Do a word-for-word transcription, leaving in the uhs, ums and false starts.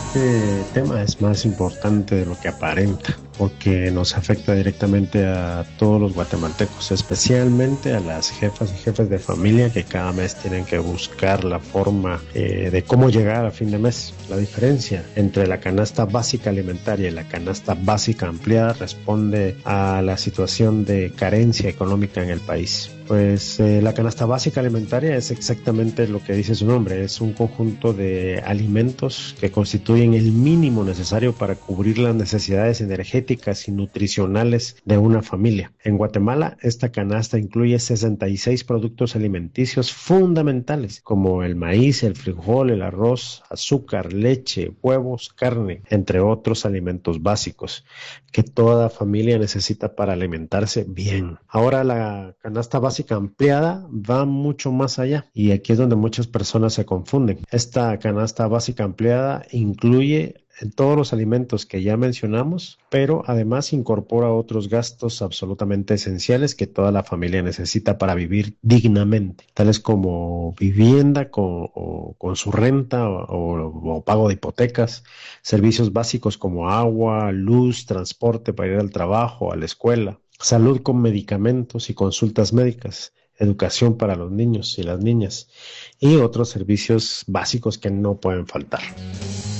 Este tema es más importante de lo que aparenta, porque nos afecta directamente a todos los guatemaltecos, especialmente a las jefas y jefes de familia que cada mes tienen que buscar la forma eh, de cómo llegar a fin de mes. La diferencia entre la canasta básica alimentaria y la canasta básica ampliada responde a la situación de carencia económica en el país. Pues eh, la canasta básica alimentaria es exactamente lo que dice su nombre, es un conjunto de alimentos que constituyen el mínimo necesario para cubrir las necesidades energéticas y nutricionales de una familia. En Guatemala, esta canasta incluye sesenta y seis productos alimenticios fundamentales, como el maíz, el frijol, el arroz, azúcar, leche, huevos, carne, entre otros alimentos básicos que toda familia necesita para alimentarse bien. Ahora la canasta básica ampliada va mucho más allá y aquí es donde muchas personas se confunden. Esta canasta básica ampliada incluye todos los alimentos que ya mencionamos, pero además incorpora otros gastos absolutamente esenciales que toda la familia necesita para vivir dignamente, tales como vivienda con, o, con su renta o, o, o pago de hipotecas, servicios básicos como agua, luz, transporte para ir al trabajo, a la escuela, salud con medicamentos y consultas médicas, educación para los niños y las niñas y otros servicios básicos que no pueden faltar.